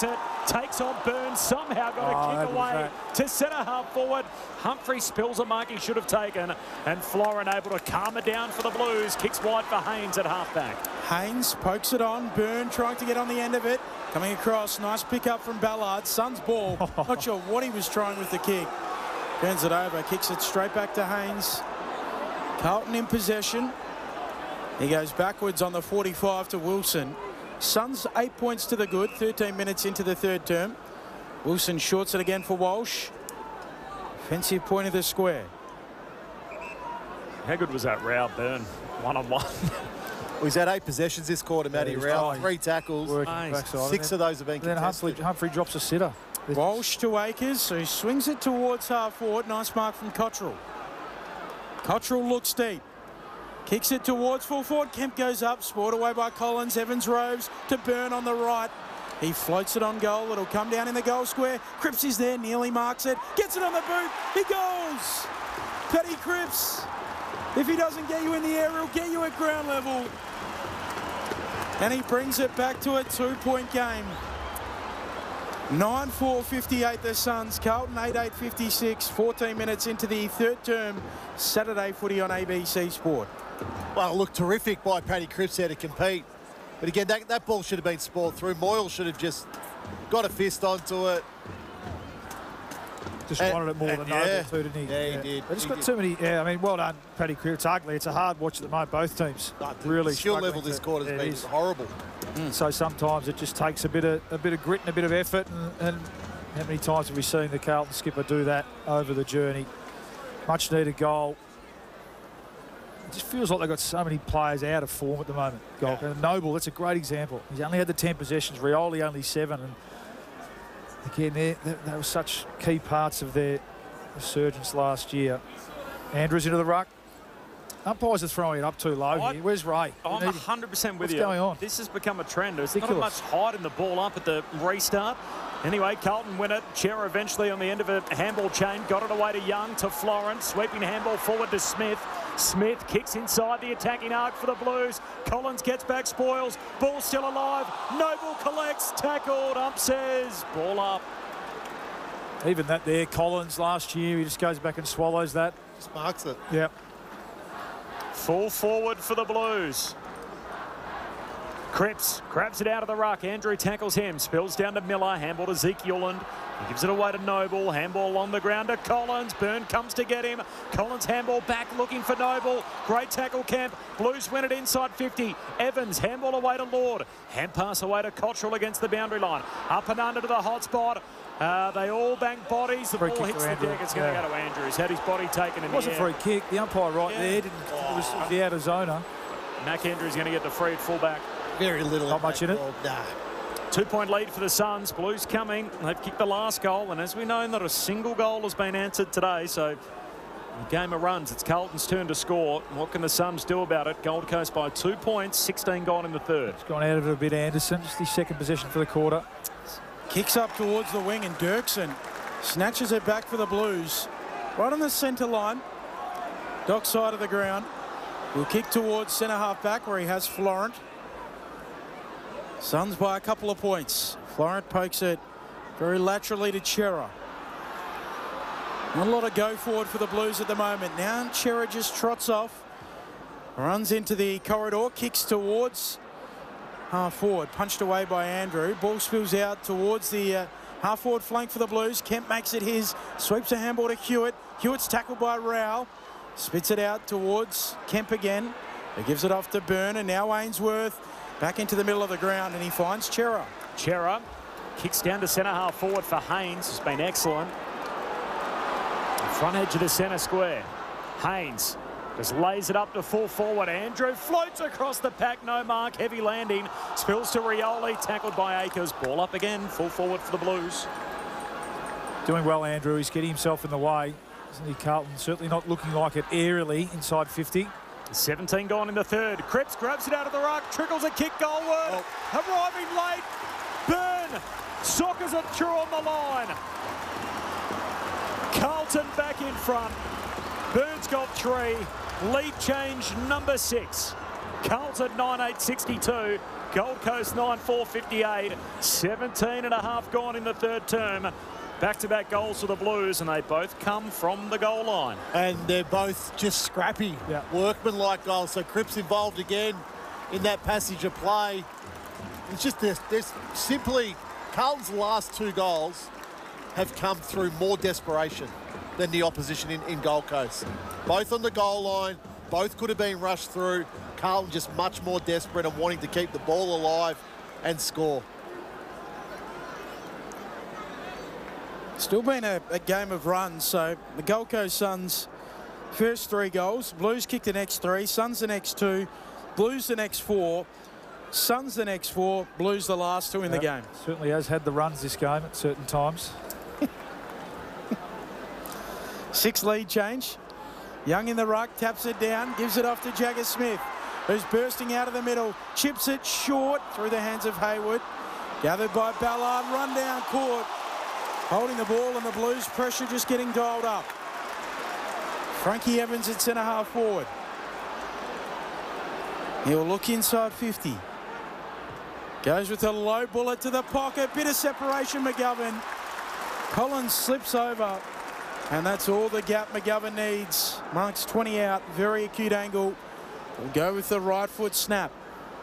takes it, takes on Burns, somehow got a kick away to centre half forward. Humphrey spills a mark he should have taken, and Florin able to calm it down for the Blues. Kicks wide for Haynes at half-back. Haynes pokes it on. Byrne trying to get on the end of it. Coming across, nice pick up from Ballard. Suns ball. Not sure what he was trying with the kick. Turns it over, kicks it straight back to Haynes. Carlton in possession. He goes backwards on the 45 to Wilson. Suns 8 points to the good, 13 minutes into the third term. Wilson shorts it again for Walsh. Offensive point of the square. How good was that Rao Byrne? One-on-one. Well, he's had 8 possessions this quarter, Matty Rao. 3 tackles. Nice. 6 of those have been contested. Then Humphrey drops a sitter. Walsh to Akers, so he swings it towards half forward. Nice mark from Cottrell. Cottrell looks deep. Kicks it towards full forward. Kemp goes up. Spoiled away by Collins. Evans roves to Byrne on the right. He floats it on goal. It'll come down in the goal square. Cripps is there. Nearly marks it. Gets it on the boot. He goes. Paddy Cripps. If he doesn't get you in the air, he'll get you at ground level. And he brings it back to a 2-point game. 9-4-58 the Suns. Carlton 8-8-56. 14 minutes into the third term. Saturday footy on ABC Sport. Well, look, terrific by Paddy Cripps there to compete. But again, that ball should have been spoiled through. Moyle should have just got a fist onto it. Just wanted it more than Noble too, didn't he? Yeah, he did. They just got too many. Yeah, I mean, well done, Paddy Cripps. It's ugly. It's a hard watch at the moment. Both teams really the skill struggling level this quarter has been horrible. So sometimes it just takes a bit of grit and a bit of effort. And how many times have we seen the Carlton skipper do that over the journey? Much needed goal. It just feels like they've got so many players out of form at the moment. And Noble, that's a great example. He's only had the 10 possessions. Rioli only 7. And again, they were such key parts of their resurgence last year. Andrews into the ruck. Umpires are throwing it up too low here. Where's Ray? I'm 100% with you. What's going on? This has become a trend. There's not much height in the ball up at the restart. Anyway, Carlton win it. Chera eventually on the end of a handball chain. Got it away to Young, to Florence. Sweeping handball forward to Smith. Smith kicks inside the attacking arc for the Blues. Collins gets back, spoils. Ball still alive. Noble collects, tackled. Ump says, ball up. Even that there, Collins last year, he just goes back and swallows that. Just marks it. Yep. Full forward for the Blues. Cripps grabs it out of the ruck. Andrew tackles him. Spills down to Miller. Handball to Zeke Yuland. He gives it away to Noble. Handball along the ground to Collins. Byrne comes to get him. Collins handball back looking for Noble. Great tackle, Kemp. Blues win it inside 50. Evans handball away to Lord. Hand pass away to Cottrell against the boundary line. Up and under to the hot spot. They all bank bodies. The ball hits the deck. It's going to go to Andrews. Had his body taken in the air. It was a free kick. The umpire there didn't. It was the out of zoner. Mac Andrews going to get the free at fullback. Very little. Not much in it. Nah. 2-point lead for the Suns. Blues coming. They've kicked the last goal, and as we know, not a single goal has been answered today. So, game of runs. It's Carlton's turn to score. What can the Suns do about it? Gold Coast by 2 points. 16 gone in the third. He's gone out of it a bit, Anderson. Just his second possession for the quarter. Kicks up towards the wing, and Dirksen snatches it back for the Blues. Right on the centre line. Dock side of the ground. Will kick towards centre half back where he has Florent. Suns by a couple of points. Florent pokes it very laterally to Chera. Not a lot of go forward for the Blues at the moment. Now Chera just trots off. Runs into the corridor. Kicks towards half forward. Punched away by Andrew. Ball spills out towards the half forward flank for the Blues. Kemp makes it his. Sweeps a handball to Hewitt. Hewitt's tackled by Rao. Spits it out towards Kemp again. He gives it off to Byrne, and now Ainsworth back into the middle of the ground, and he finds Chera. Chera kicks down to centre half forward for Haynes. Has been excellent. Front edge of the centre square. Haynes just lays it up to full forward. Andrew floats across the pack. No mark. Heavy landing. Spills to Rioli. Tackled by Akers. Ball up again. Full forward for the Blues. Doing well, Andrew. He's getting himself in the way. Isn't he, Carlton? Certainly not looking like it aerially inside 50. 17 gone in the third. Cripps grabs it out of the ruck. Trickles a kick goalward. Arriving late. Byrne sockers it through on the line. Carlton back in front. Byrne's got 3. Lead change number 6. Carlton 9-8-62. Gold Coast 9-4-58. 17 and a half gone in the third term. Back-to-back goals for the Blues, and they both come from the goal line. And they're both just scrappy, workmanlike goals. So Cripps involved again in that passage of play. It's just there's simply Carlton's last 2 goals have come through more desperation than the opposition in Gold Coast. Both on the goal line, both could have been rushed through. Carlton just much more desperate and wanting to keep the ball alive and score. Still been a game of runs, so the Gold Coast Suns first 3 goals. Blues kick the next 3, Suns the next 2, Blues the next 4, Suns the next 4, Blues the last 2 in the game. Certainly has had the runs this game at certain times. 6 lead change. Young in the ruck, taps it down, gives it off to Jagger Smith, who's bursting out of the middle, chips it short through the hands of Hayward. Gathered by Ballard, run down court. Holding the ball, and the Blues pressure just getting dialed up. Frankie Evans at centre half forward. He'll look inside 50. Goes with a low bullet to the pocket. Bit of separation, McGovern. Collins slips over. And that's all the gap McGovern needs. Marks 20 out. Very acute angle. We'll go with the right foot snap.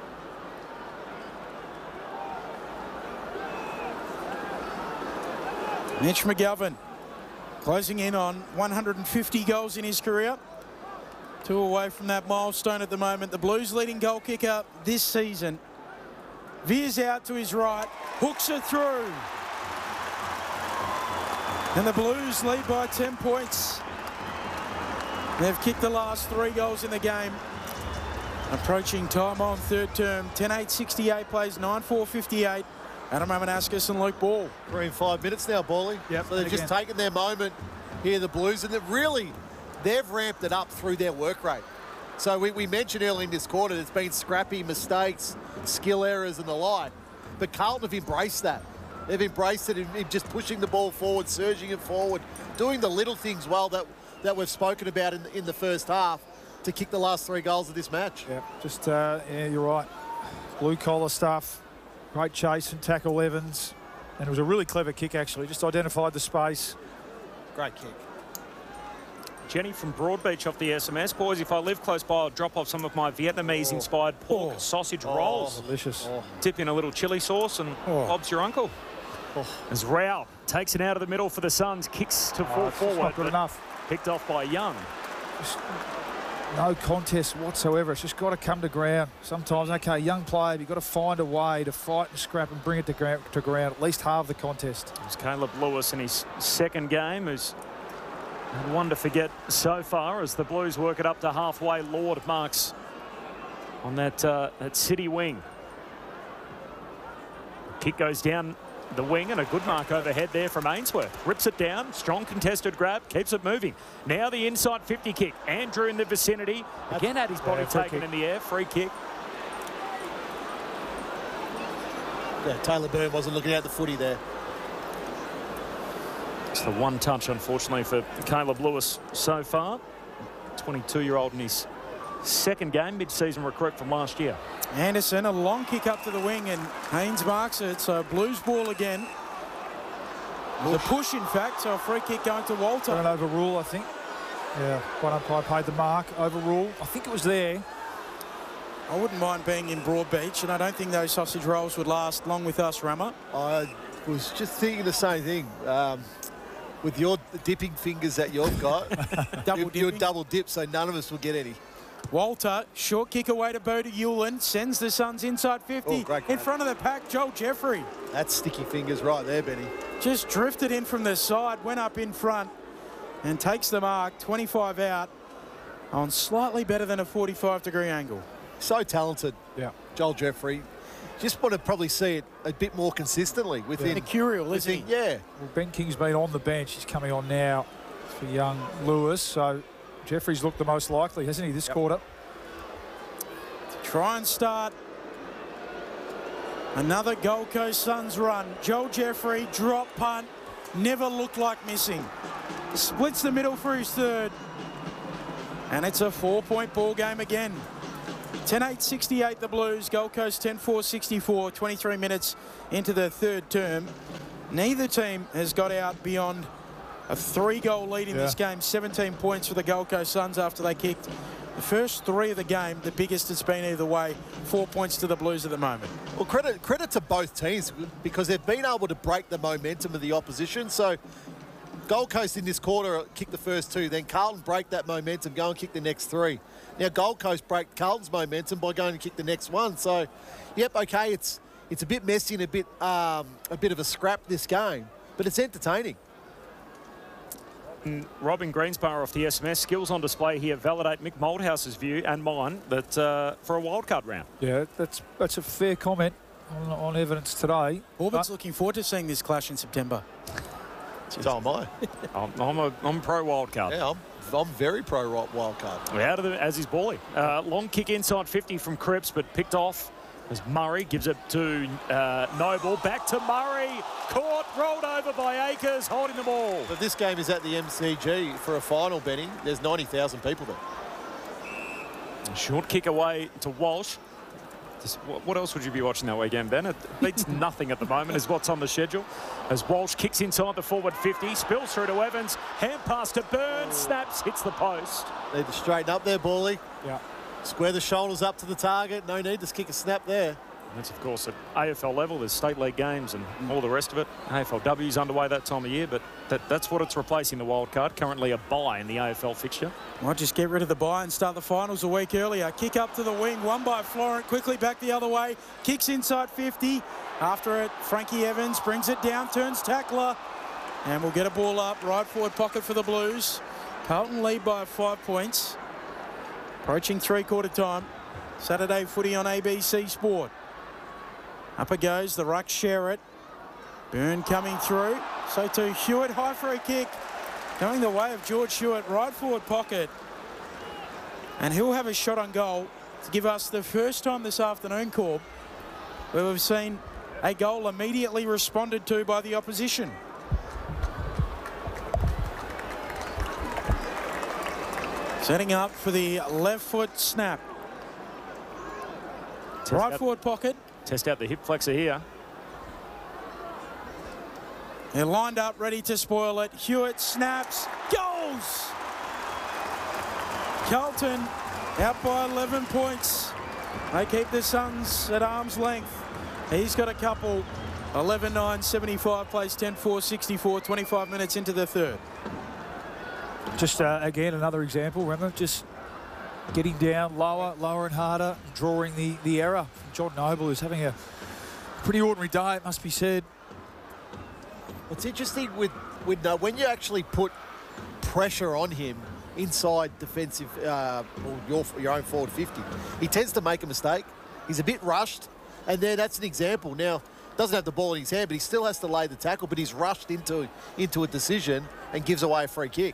Mitch McGovern closing in on 150 goals in his career. 2 away from that milestone at the moment. The Blues leading goal kicker this season. Veers out to his right, hooks it through. And the Blues lead by 10 points. They've kicked the last 3 goals in the game. Approaching time on third term. 10-8-68 plays 9-4-58. Adam Amanaskas and Luke Ball. 3 and 5 minutes now, Bally. Yep, so they've just taken their moment here, the Blues, and they've ramped it up through their work rate. So we mentioned early in this quarter, there's been scrappy mistakes, skill errors and the like, but Carlton have embraced that. They've embraced it in just pushing the ball forward, surging it forward, doing the little things well that we've spoken about in the first half to kick the last 3 goals of this match. Yeah, just, yeah, you're right. Blue collar stuff. Great chase and tackle Evans. And it was a really clever kick, actually. Just identified the space. Great kick. Jenny from Broadbeach off the SMS. Boys, if I live close by, I'll drop off some of my Vietnamese-inspired pork sausage rolls. Delicious. Dip in a little chili sauce and Bob's your uncle. As Rao takes it out of the middle for the Suns, kicks to full forward. Not good enough. Picked off by Young. Just no contest whatsoever. It's just got to come to ground. Sometimes, okay, young player, you've got to find a way to fight and scrap and bring it to ground, at least halve the contest. It's Caleb Lewis in his second game, who's had one to forget so far as the Blues work it up to halfway. Lord marks on that City wing. Kick goes down the wing and a good mark overhead there from Ainsworth. Rips it down, strong contested grab, keeps it moving. Now the inside 50 kick. Andrew in the vicinity. Again had his body taken in the air. Free kick. Yeah, Taylor Byrne wasn't looking at the footy there. It's the one touch, unfortunately, for Caleb Lewis so far. 22-year-old in his second game, mid-season recruit from last year. Anderson, a long kick up to the wing, and Haynes marks it. So Blues ball again. The push, in fact. So a free kick going to Walter. An overrule, I think. Yeah, one umpire paid the mark. Overrule. I think it was there. I wouldn't mind being in Broadbeach, and I don't think those sausage rolls would last long with us, Rammer. I was just thinking the same thing. With your dipping fingers that you've got, you're double dip, so none of us will get any. Walter, short kick away to Bodie Hewland, sends the Suns inside 50. In front of the pack, Joel Jeffrey. That's sticky fingers right there, Benny. Just drifted in from the side, went up in front, and takes the mark, 25 out, on slightly better than a 45-degree angle. So talented, yeah. Joel Jeffrey. Just want to probably see it a bit more consistently within. Mercurial, isn't he? Yeah. Well, Ben King's been on the bench. He's coming on now for young Lewis. So Jeffrey's looked the most likely, hasn't he, this quarter? Try and start another Gold Coast Suns run. Joel Jeffrey, drop punt, never looked like missing. Splits the middle for his third. And it's a 4-point ball game again. 10-8-68 the Blues. Gold Coast 10-4-64. 23 minutes into the third term. Neither team has got out beyond a 3-goal lead in this game. 17 points for the Gold Coast Suns after they kicked the first 3 of the game. The biggest it's been either way. 4 points to the Blues at the moment. Well, credit to both teams because they've been able to break the momentum of the opposition. So Gold Coast in this quarter kicked the first 2, then Carlton break that momentum, go and kick the next 3. Now Gold Coast break Carlton's momentum by going and kick the next 1. So, yep, okay, it's a bit messy and a bit of a scrap this game, but it's entertaining. Robin Greenspan off the SMS. Skills on display here validate Mick Moldhouse's view and mine that for a wildcard round. Yeah, that's a fair comment on evidence today. Auburn's looking forward to seeing this clash in September. So am I. I'm pro wildcard. Yeah, I'm very pro wildcard. We're out of the, as is Bally. Long kick inside 50 from Cripps, but picked off as Murray gives it to Noble. Back to Murray. Caught, rolled over by Akers, holding the ball. But this game is at the MCG for a final, Benny. There's 90,000 people there. A short kick away to Walsh. What else would you be watching that weekend, Ben? It beats nothing at the moment is what's on the schedule. As Walsh kicks inside the forward 50, spills through to Evans, hand pass to Burns, snaps, hits the post. Need to straighten up there, Bally. Yeah. Square the shoulders up to the target. No need to kick a snap there. And that's, of course, at AFL level. There's state league games and all the rest of it. AFLW's underway that time of year, but that's what it's replacing the wild card. Currently a bye in the AFL fixture. Might just get rid of the bye and start the finals a week earlier. Kick up to the wing, won by Florent. Quickly back the other way. Kicks inside 50. After it, Frankie Evans brings it down, turns tackler. And we'll get a ball up. Right forward pocket for the Blues. Carlton lead by 5 points. Approaching three-quarter time. Saturday footy on ABC Sport. Up it goes, the ruck share it. Byrne coming through. So to Hewitt, high free kick. Going the way of George Hewitt, right forward pocket. And he'll have a shot on goal to give us the first time this afternoon, Corb, where we've seen a goal immediately responded to by the opposition. Setting up for the left foot snap. Right forward pocket. Test out the hip flexor here. They're lined up, ready to spoil it. Hewitt snaps, goals! Carlton out by 11 points. They keep the Suns at arm's length. He's got a couple. 11-9, 75 plays 10-4, 64, 25 minutes into the third. Just, again, another example, remember, just getting down lower and harder, drawing the error. John Noble is having a pretty ordinary day, it must be said. What's interesting with when you actually put pressure on him inside defensive or your own forward 50, he tends to make a mistake. He's a bit rushed, and then that's an example. Now, doesn't have the ball in his hand, but he still has to lay the tackle, but he's rushed into a decision and gives away a free kick.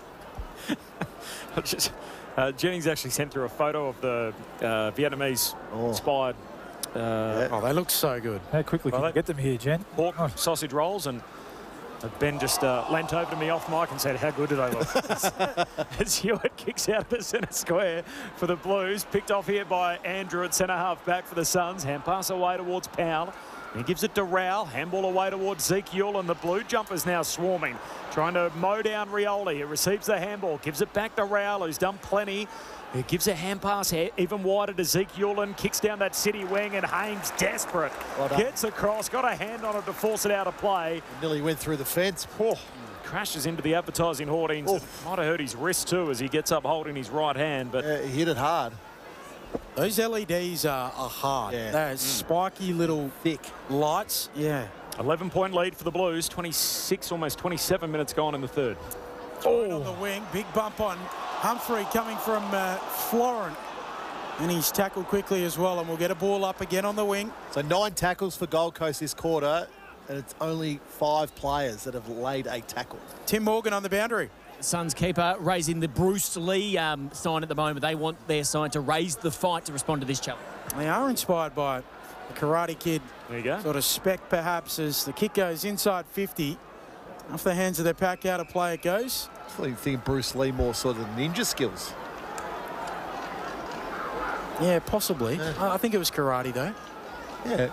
Jennings actually sent through a photo of the Vietnamese-inspired. They look so good. How quickly can you get them here, Jen? Pork sausage rolls, and Ben just leant over to me off mic and said, how good do they look? As Hewitt kicks out of the centre square for the Blues. Picked off here by Andrew at centre half back for the Suns. Hand pass away towards Powell. He gives it to Rowell. Handball away towards Zeke and the Blue Jumpers now swarming. Trying to mow down Rioli. He receives the handball. Gives it back to Rowell, who's done plenty. He gives a hand pass even wider to Zeke Ulan. Kicks down that city wing, and Haynes, desperate, gets across. Got a hand on it to force it out of play. It nearly went through the fence. Crashes into the advertising hoardings. Might have hurt his wrist too as he gets up holding his right hand. But he hit it hard. Those LEDs are hard. Yeah. They're spiky little thick lights. Yeah. 11-point lead for the Blues. 26, almost 27 minutes gone in the third. On the wing, big bump on Humphrey coming from Florent. And he's tackled quickly as well, and we'll get a ball up again on the wing. So 9 tackles for Gold Coast this quarter, and it's only 5 players that have laid a tackle. Tim Morgan on the boundary. Suns keeper raising the Bruce Lee sign at the moment. They want their sign to raise the fight to respond to this challenge. They are inspired by the Karate Kid. There you go. Sort of spec perhaps as the kick goes inside 50. Off the hands of their pack, out of play it goes. I think Bruce Lee more sort of ninja skills. Yeah, possibly. I think it was karate, though. Yeah.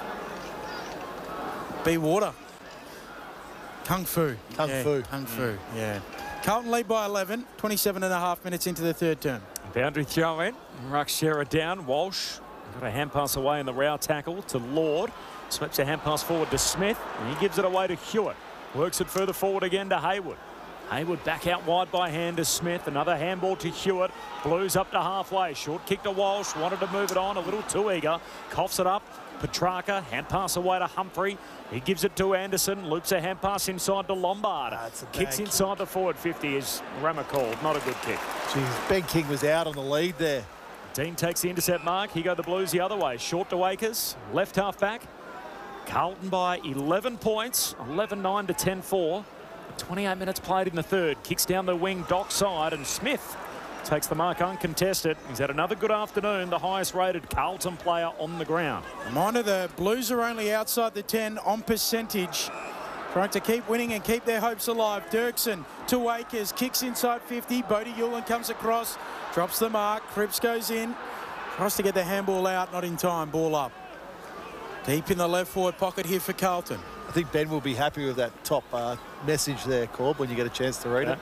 Be water. Kung Fu. Kung Fu. Kung Fu, yeah. Carlton lead by 11, 27.5 minutes into the third term. Boundary throw in. Ruxera down. Walsh got a hand pass away in the row tackle to Lord. Sweeps a hand pass forward to Smith, and he gives it away to Hewitt. Works it further forward again to Hayward. Hayward back out wide by hand to Smith. Another handball to Hewitt. Blues up to halfway. Short kick to Walsh. Wanted to move it on. A little too eager. Coughs it up. Petrarca. Hand pass away to Humphrey. He gives it to Anderson. Loops a hand pass inside to Lombard. Kicks inside the forward 50 is Rammer called. Not a good kick. Jeez, Ben King was out on the lead there. Dean takes the intercept mark. Here go the Blues the other way. Short to Akers. Left half back. Carlton by 11 points. 11-9 to 10-4. 28 minutes played in the third. Kicks down the wing, Dock side, and Smith takes the mark uncontested. He's had another good afternoon, the highest rated Carlton player on the ground. Reminder, the Blues are only outside the 10 on percentage. Trying to keep winning and keep their hopes alive. Dirksen to Akers, kicks inside 50. Bodie Ulan comes across, drops the mark. Cripps goes in, tries to get the handball out, not in time. Ball up. Deep in the left forward pocket here for Carlton. I think Ben will be happy with that top message there, Corb, when you get a chance to read it.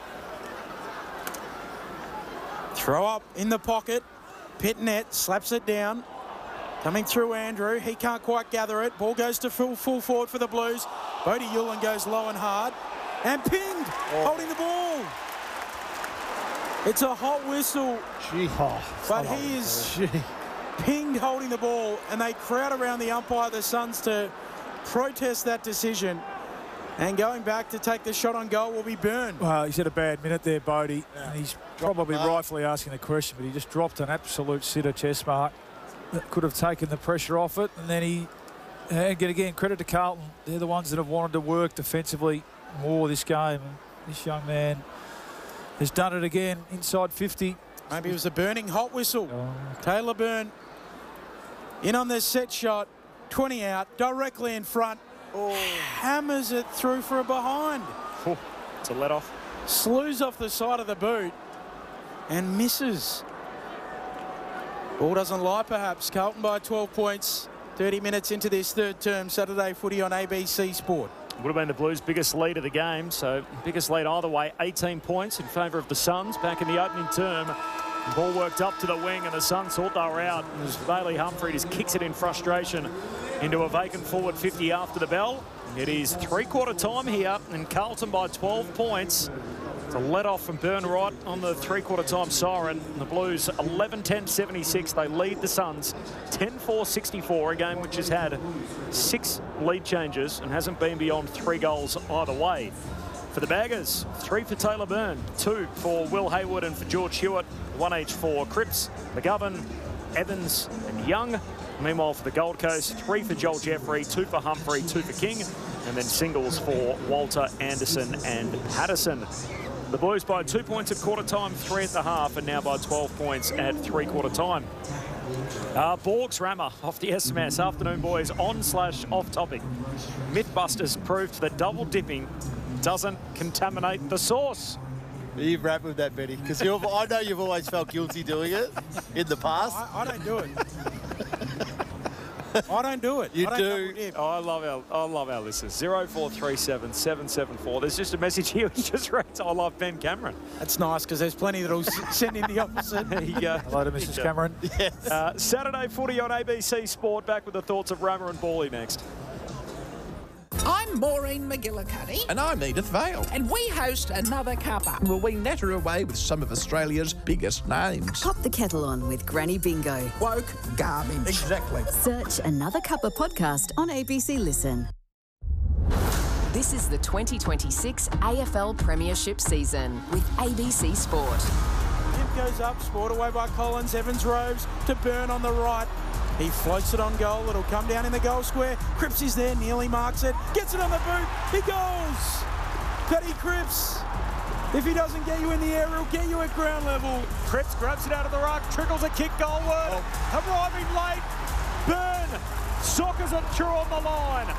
Throw up in the pocket. Pitnet slaps it down. Coming through Andrew. He can't quite gather it. Ball goes to full forward for the Blues. Bodie Ulan goes low and hard. And pinged. Holding the ball. It's a hot whistle. Gee. But he is pinged holding the ball. And they crowd around the umpire, the Suns, to protest that decision. And going back to take the shot on goal will be Byrne. Well, he's had a bad minute there, Bodie. And he's probably rightfully asking the question, but he just dropped an absolute sitter chest mark that could have taken the pressure off it. And then he, again, credit to Carlton. They're the ones that have wanted to work defensively more this game. And this young man has done it again inside 50. Maybe it was a burning hot whistle. Oh. Taylor Byrne in on this set shot. 20 out, directly in front. Hammers it through for a behind. It's a let off. Slews off the side of the boot and misses. Ball doesn't lie, perhaps. Carlton by 12 points. 30 minutes into this third term. Saturday footy on ABC Sport. Would have been the Blues' biggest lead of the game, so biggest lead either way. 18 points in favour of the Suns back in the opening term. The ball worked up to the wing and the Suns thought they were out. As Bailey Humphrey just kicks it in frustration into a vacant forward 50 after the bell. It is three-quarter time here and Carlton by 12 points. It's a let-off from Byrne right on the three-quarter time siren. The Blues 11-10-76. They lead the Suns 10-4-64, a game which has had 6 lead changes and hasn't been beyond 3 goals either way. For the Baggers, 3 for Taylor Byrne, 2 for Will Hayward and for George Hewitt, 1 each for Cripps, McGovern, Evans and Young. Meanwhile, for the Gold Coast, 3 for Joel Jeffrey, 2 for Humphrey, 2 for King, and then singles for Walter, Anderson and Patterson. The Blues by 2 points at quarter time, 3 at the half, and now by 12 points at three-quarter time. Borgs Rammer off the SMS. Afternoon, boys, on/off topic. Mythbusters proved that double dipping doesn't contaminate the sauce. You've wrapped with that, Benny, because I know you've always felt guilty doing it in the past. I don't do it. I don't do it. You do. Oh, I love our listeners. 0437 774. There's just a message here which just reads, I love Ben Cameron. That's nice because there's plenty that'll send in the opposite. There you go. Hello to Mrs. Cameron. Yes. Saturday footy on ABC Sport. Back with the thoughts of Rama and Bawley next. I'm Maureen McGillicuddy. And I'm Edith Vale. And we host Another Cuppa. Will we natter away with some of Australia's biggest names? Pop the kettle on with Granny Bingo. Woke garbage. Exactly. Search Another Cuppa podcast on ABC Listen. This is the 2026 AFL Premiership season with ABC Sport. Imp goes up, scored away by Collins. Evans roves to Byrne on the right. He floats it on goal. It'll come down in the goal square. Cripps is there, nearly marks it. Gets it on the boot. He goes! Paddy Cripps. If he doesn't get you in the air, he'll get you at ground level. Cripps grabs it out of the ruck, trickles a kick goalward. Arriving late. Byrne sockers it through on the line.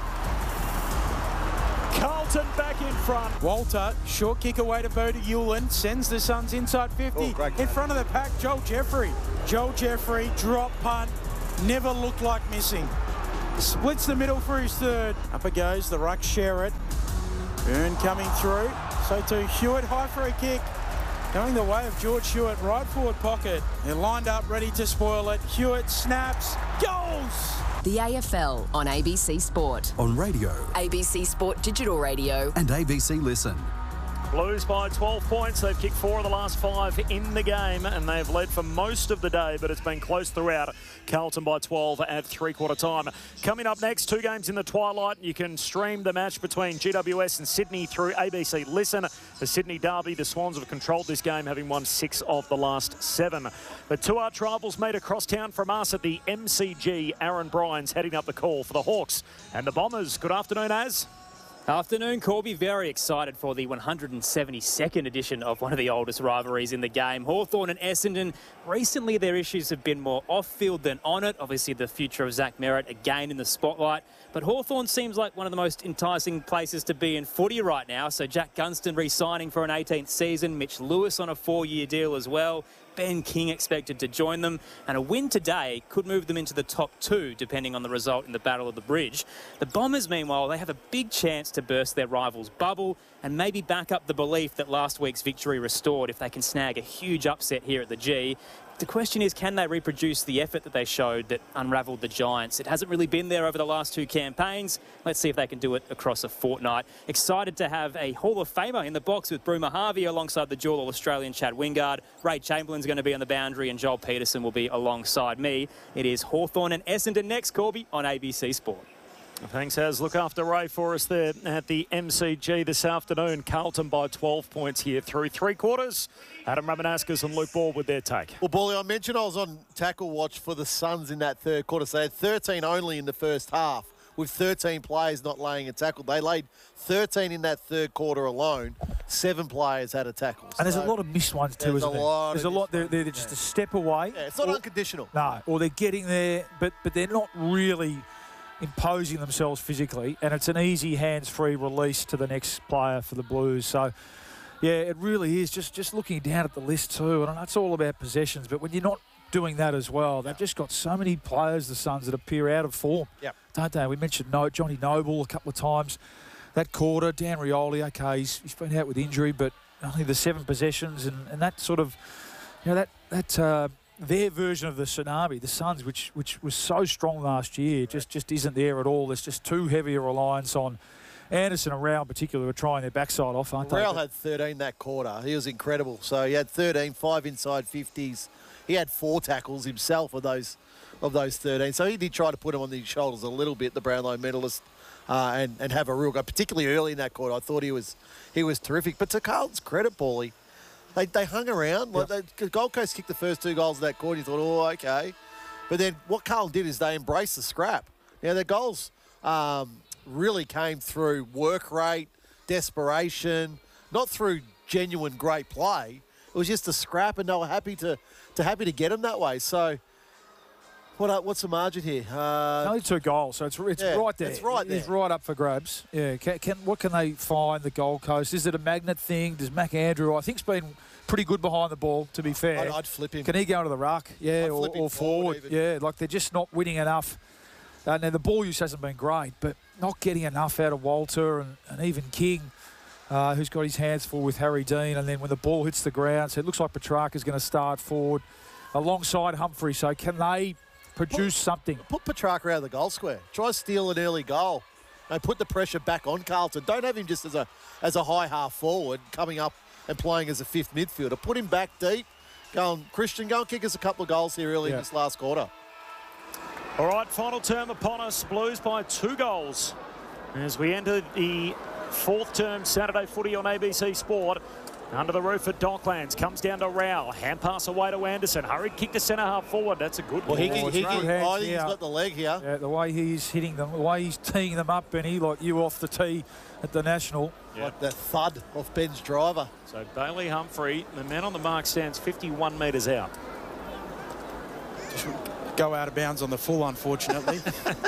Carlton back in front. Walter, short kick away to Bodie Ulan, sends the Suns inside 50. In front of the pack, Joel Jeffrey Joel Jeffrey, drop punt, never looked like missing. Splits the middle for his third. Up it goes, the ruck Sherritt. Byrne coming through. So to Hewitt, high free kick. Going the way of George Hewitt, right forward pocket. They're lined up, ready to spoil it. Hewitt snaps, goals! The AFL on ABC Sport. On radio. ABC Sport Digital Radio. And ABC Listen. Blues by 12 points. They've kicked 4 of the last 5 in the game, and they've led for most of the day, but it's been close throughout. Carlton by 12 at three-quarter time. Coming up next, 2 games in the twilight. You can stream the match between GWS and Sydney through ABC Listen. The Sydney Derby, the Swans have controlled this game, having won 6 of the last 7. The 2 arch rivals made across town from us at the MCG. Aaron Bryans heading up the call for the Hawks and the Bombers. Good afternoon, Az. Afternoon, Corby. Very excited for the 172nd edition of one of the oldest rivalries in the game. Hawthorn and Essendon. Recently, their issues have been more off-field than on it. Obviously, the future of Zach Merritt again in the spotlight. But Hawthorn seems like one of the most enticing places to be in footy right now. So Jack Gunston re-signing for an 18th season. Mitch Lewis on a 4-year deal as well. Ben King expected to join them, and a win today could move them into the top 2, depending on the result in the Battle of the Bridge. The Bombers, meanwhile, they have a big chance to burst their rivals' bubble and maybe back up the belief that last week's victory restored if they can snag a huge upset here at the G. The question is, can they reproduce the effort that they showed that unravelled the Giants? It hasn't really been there over the last 2 campaigns. Let's see if they can do it across a fortnight. Excited to have a Hall of Famer in the box with Bruma Harvey alongside the dual All-Australian Chad Wingard. Ray Chamberlain's going to be on the boundary and Joel Peterson will be alongside me. It is Hawthorn and Essendon next, Corby, on ABC Sport. Thanks, Az. Look after Ray for us there at the MCG this afternoon. Carlton by 12 points here through 3 quarters. Adam Ramanaskas and Luke Ball with their take. Well, Bally, I mentioned I was on tackle watch for the Suns in that third quarter. So they had 13 only in the first half, with 13 players not laying a tackle. They laid 13 in that third quarter alone. 7 players had a tackle. And there's a lot of missed ones too, isn't there? There's a lot. They're just a step away. Yeah, it's not unconditional. No, or they're getting there, but they're not really imposing themselves physically, and it's an easy hands-free release to the next player for the Blues. So, yeah, it really is. Just looking down at the list too, and it's all about possessions, but when you're not doing that as well, they've just got so many players, the Suns, that appear out of form, don't they? We mentioned Johnny Noble a couple of times that quarter. Dan Rioli, okay, he's been out with injury, but only the 7 possessions, and that sort of, you know, that their version of the tsunami, the Suns, which was so strong last year, just isn't there at all. There's just too heavy a reliance on Anderson and Rao in particular, who are trying their backside off, aren't they? Rao had 13 that quarter. He was incredible. So he had 13, 5 inside 50s. He had 4 tackles himself of those 13. So he did try to put him on the shoulders a little bit, the Brownlow medalist, and have a real go, particularly early in that quarter. I thought he was terrific. But to Carlton's credit, Paulie, They hung around. Like Gold Coast kicked the first 2 goals of that quarter. You thought, oh, okay. But then what Carlton did is they embraced the scrap. Now, their goals really came through work rate, desperation, not through genuine great play. It was just a scrap, and they were happy to get them that way. So, what's the margin here? Only 2 goals, so it's right there. It's right there. It's right up for grabs. Yeah. What can they find, the Gold Coast? Is it a magnet thing? Does Mac Andrew, I think, has been pretty good behind the ball, to be fair. I'd flip him. Can he go into the ruck? Yeah, or forward. Yeah, like they're just not winning enough. Now, the ball use hasn't been great, but not getting enough out of Walter and even King, who's got his hands full with Harry Dean. And then when the ball hits the ground, so it looks like Petrarca's going to start forward alongside Humphrey. So can they produce something? Put Petrarca out of the goal square. Try steal an early goal and put the pressure back on Carlton. Don't have him just as a high half forward coming up and playing as a 5th midfielder. Put him back deep. Christian, go and kick us a couple of goals here early in this last quarter. All right, final term upon us. Blues by 2 goals as we enter the 4th term Saturday footy on ABC Sport. Under the roof at Docklands, comes down to Rao. Hand pass away to Anderson. Hurried kick to centre half forward. That's a good one. I think he's Yeah, got the leg here. Yeah, the way he's hitting them, the way he's teeing them up, Benny, like you off the tee at the National. Like that thud off Ben's driver. So Bailey Humphrey, the man on the mark, stands 51 metres out. Just go out of bounds on the full, unfortunately.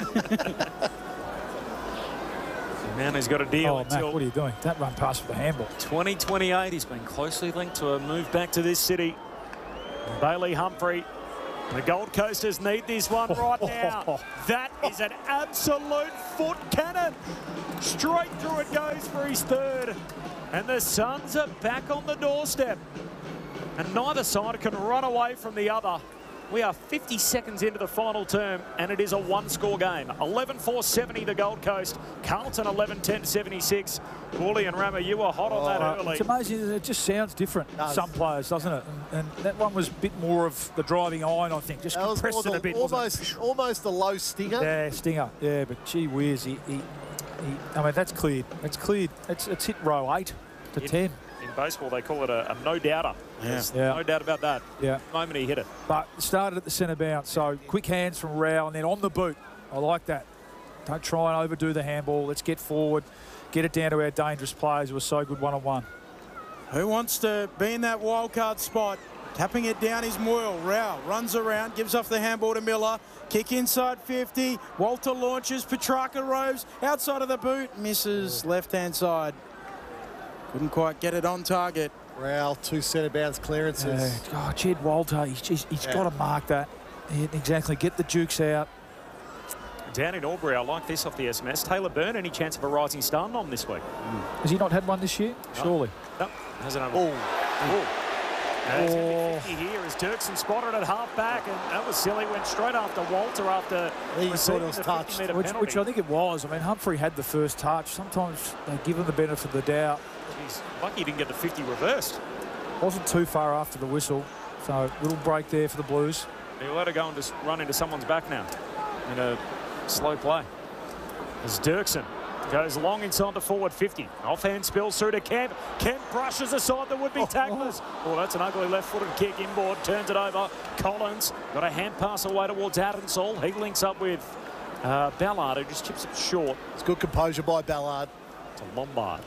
Man, he's got a deal until... Matt, what are you doing? That run past for the handball. 2028, he's been closely linked to a move back to this city. Bailey Humphrey The Gold Coasters need this one right now. That is an absolute foot cannon. Straight through it goes for his third. And the Suns are back on the doorstep. And neither side can run away from the other. We are 50 seconds into the final term, and it is a one-score game. 11-4-70 the Gold Coast. Carlton 11-10-76. Woolley and Rammer, you were hot on that early. It's amazing. It just sounds different. Some players, doesn't it? And that one was a bit more of the driving iron, I think. Just compressed it a bit. Almost a low stinger. Yeah, stinger. Yeah, but gee whiz, I mean, that's cleared. It's cleared. It's hit row 8 to 10. In baseball, they call it a no-doubter. Yeah. No doubt about that. Yeah. The moment he hit it. But started at the centre bounce, so quick hands from Rao and then on the boot. I like that. Don't try and overdo the handball. Let's get forward, get it down to our dangerous players who are so good one-on-one. Who wants to be in that wild card spot? Tapping it down is Moyle. Rao runs around, gives off the handball to Miller. Kick inside 50. Walter launches. Petrarca roves outside of the boot. Misses left-hand side. Couldn't quite get it on target. Rao, 2 centre bounce clearances. Oh, Jed Walter, he's got to mark that. Yeah, exactly. Get the jukes out. Down in Albury, I like this off the SMS. Taylor Byrne, any chance of a rising star nom this week? Has he not had one this year? No. Surely. No, hasn't had one. It's going to be 50 here as Dirksen spotted at half back, and that was silly. Went straight after Walter after he receiving was the touched. 50-metre Which I think it was. I mean, Humphrey had the first touch. Sometimes they give him the benefit of the doubt. He's lucky he didn't get the 50 reversed. Wasn't too far after the whistle. So little break there for the Blues. He'll let it go and just run into someone's back now in a slow play. As Dirksen goes long inside the forward 50. Offhand spills through to Kemp. Kemp brushes aside the would-be tacklers. Oh, that's an ugly left-footed kick inboard. Turns it over. Collins got a hand pass away towards Adamsall. He links up with Ballard, who just chips it short. It's good composure by Ballard. To Lombard.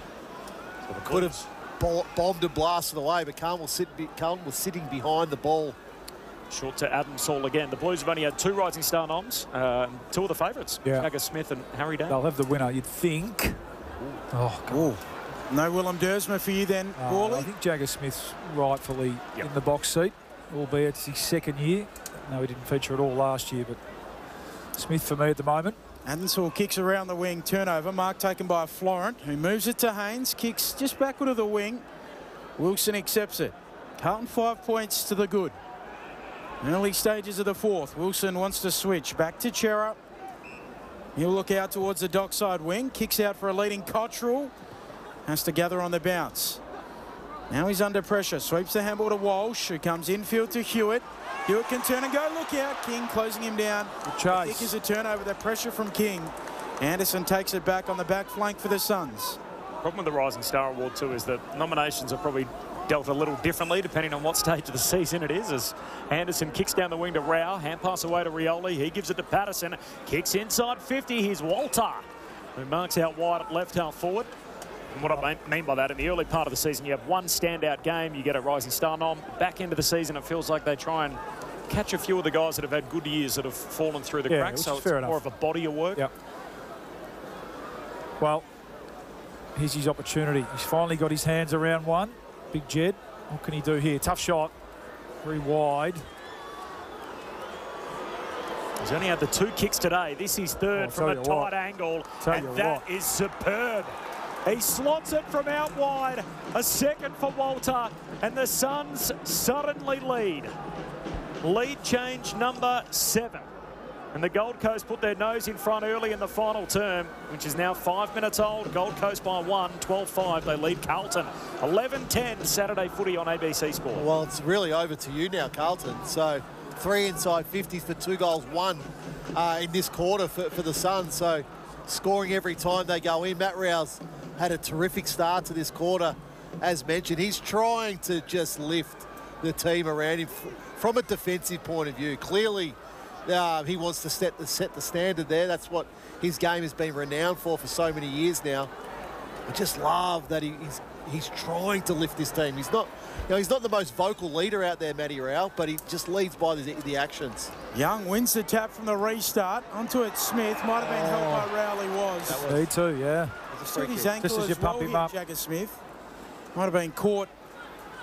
Could have bombed and blasted away, but Carlton was sitting behind the ball. Short to Adamsall again. The Blues have only had 2 rising star noms. 2 of the favourites. Yeah. Jagger Smith and Harry Dane. They'll have the winner, you'd think. Oh, God. No Willem Dersma for you then, Wally? I think Jagger Smith's rightfully in the box seat, albeit it's his second year. No, he didn't feature at all last year, but Smith for me at the moment. Adamsall kicks around the wing, turnover. Mark taken by Florent, who moves it to Haynes, kicks just backward of the wing. Wilson accepts it. Carlton 5 points to the good. Early stages of the fourth. Wilson wants to switch. Back to Chera. He'll look out towards the dockside wing. Kicks out for a leading Cottrell. Has to gather on the bounce. Now he's under pressure. Sweeps the handball to Walsh, who comes infield to Hewitt. Hewitt can turn and go. Look out. King closing him down. Chase. Kick is a turnover. The pressure from King. Anderson takes it back on the back flank for the Suns. Problem with the Rising Star Award too is that nominations are probably dealt a little differently depending on what stage of the season it is, as Anderson kicks down the wing to Rao, hand pass away to Rioli, he gives it to Patterson, kicks inside 50, here's Walter, who marks out wide at left half forward. And what I mean by that, in the early part of the season you have one standout game, you get a Rising Star nom. Back into the season it feels like they try and catch a few of the guys that have had good years that have fallen through the cracks, so it's more of a body of work. Yep. Well, here's his opportunity. He's finally got his hands around one. Big Jed. What can he do here? Tough shot. Very wide. He's only had the 2 kicks today. This is third from a tight angle, and that is superb. He slots it from out wide. A second for Walter, and the Suns suddenly lead. Lead change number 7. And the Gold Coast put their nose in front early in the final term, which is now 5 minutes old. Gold Coast by 1, 12-5. They lead Carlton. 11-10 Saturday footy on ABC Sport. Well, it's really over to you now, Carlton. So 3 inside 50s for 2 goals, 1 in this quarter for the Suns. So scoring every time they go in. Matt Rouse had a terrific start to this quarter. As mentioned, he's trying to just lift the team around him from a defensive point of view. Clearly, he wants to set the standard there. That's what his game has been renowned for so many years now. I just love that he's trying to lift this team. He's not, he's not the most vocal leader out there, Matty Rao, but he just leads by the actions. Young wins the tap from the restart. Onto it, Smith. Might have been helped by Rowley, was. Me too, yeah. Stood his ankle Just as you as well pump him here, up. Jagger Smith. Might have been caught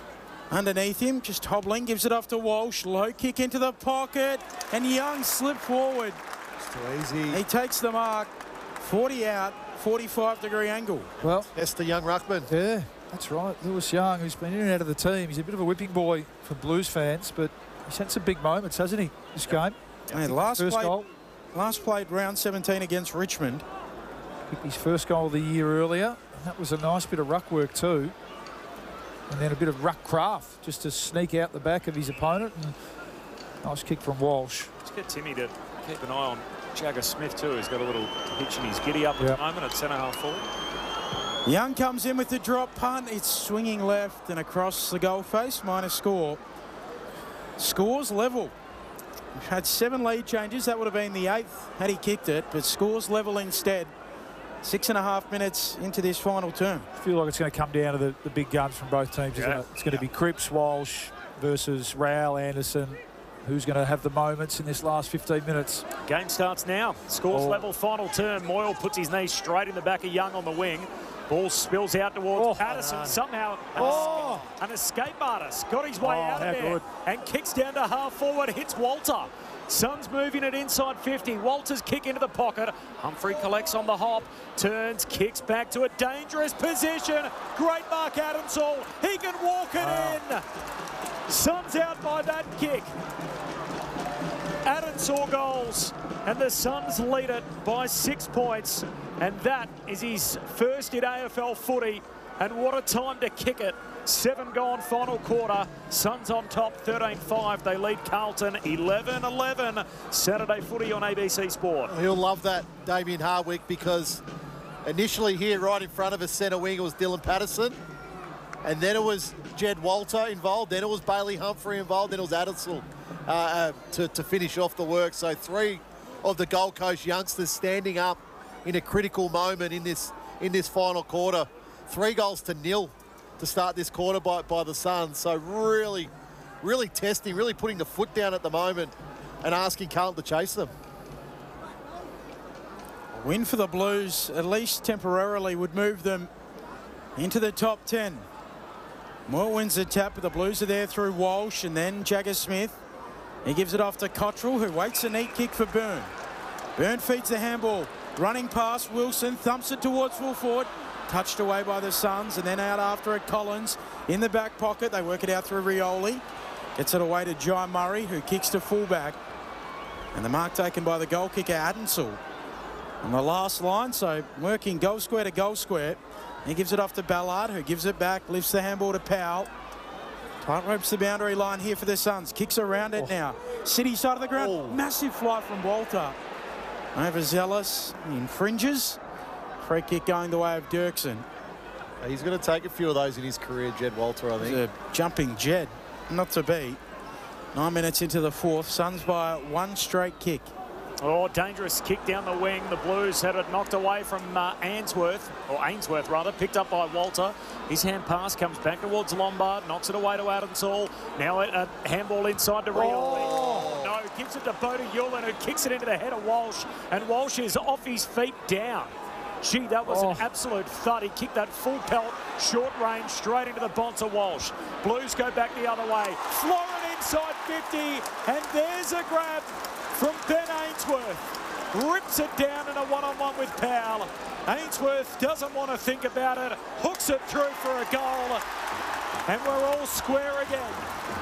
Underneath him, just hobbling, gives it off to Walsh. Low kick into the pocket, and Young slipped forward. It's too easy. He takes the mark. 40 out, 45-degree angle. Well, that's the young ruckman. Yeah, that's right. Lewis Young, who's been in and out of the team. He's a bit of a whipping boy for Blues fans, but he's had some big moments, hasn't he, this game? And last played round 17 against Richmond. Kicked his first goal of the year earlier. And that was a nice bit of ruck work too. And then a bit of ruck craft just to sneak out the back of his opponent. And nice kick from Walsh. Let's get Timmy to keep an eye on Jagger Smith too. He's got a little hitch in his giddy up at the moment at centre-half forward. Young comes in with the drop punt. It's swinging left and across the goal face. Minus score. Scores level. We've had 7 lead changes. That would have been the 8th had he kicked it, but scores level instead. 6.5 minutes into this final term. I feel like it's going to come down to the big guns from both teams, isn't it? It's going to be Cripps, Walsh versus Rowell, Anderson. Who's going to have the moments in this last 15 minutes? Game starts now. Scores level, final term. Moyle puts his knee straight in the back of Young on the wing. Ball spills out towards Patterson. Somehow an escape artist got his way out of there and kicks down to half forward, hits Walter. Suns moving it inside 50. Walters kick into the pocket. Humphrey collects on the hop, turns, kicks back to a dangerous position. Great Mark Adamsall. He can walk it in. Suns out by that kick. Adamsall goals, and the Suns lead it by 6 points. And that is his first in AFL footy. And what a time to kick it. 7 gone, final quarter. Suns on top, 13-5. They lead Carlton 11-11. Saturday footy on ABC Sport. He'll love that, Damien Hardwick, because initially here right in front of us, centre wing, it was Dylan Patterson. And then it was Jed Walter involved. Then it was Bailey Humphrey involved. Then it was Adamsall to finish off the work. So 3 of the Gold Coast youngsters standing up in a critical moment in this final quarter. 3 goals to nil to start this quarter by the Suns. So really, really testing, really putting the foot down at the moment and asking Carlton to chase them. A win for the Blues, at least temporarily, would move them into the top 10. Moore wins the tap, but the Blues are there through Walsh and then Jagger Smith. He gives it off to Cottrell, who waits a neat kick for Byrne. Byrne feeds the handball. Running past Wilson, thumps it towards full forward. Touched away by the Suns, and then out after it, Collins in the back pocket. They work it out through Rioli. Gets it away to Jai Murray, who kicks to fullback. And the mark taken by the goal kicker, Adamsall. On the last line, so working goal square to goal square. He gives it off to Ballard, who gives it back, lifts the handball to Powell. Tight ropes the boundary line here for the Suns. Kicks around it now. City side of the ground. Massive fly from Walter. Overzealous. He infringes. Free kick going the way of Dirksen. He's going to take a few of those in his career, Jed Walter, I think. He's a jumping Jed. Not to beat. 9 minutes into the 4th. Suns by 1 straight kick. Oh, dangerous kick down the wing. The Blues had it knocked away from Ainsworth, picked up by Walter. His hand pass comes back towards Lombard, knocks it away to Adamsall. Now a handball inside to Rioli. No, gives it to Bodie Yulin, who kicks it into the head of Walsh, and Walsh is off his feet down. Gee, that was an absolute thud. He kicked that full pelt, short range, straight into the bonds of Walsh. Blues go back the other way. Florin inside 50, and there's a grab from Ben Ainsworth. Rips it down in a one-on-one with Powell. Ainsworth doesn't want to think about it. Hooks it through for a goal. And we're all square again.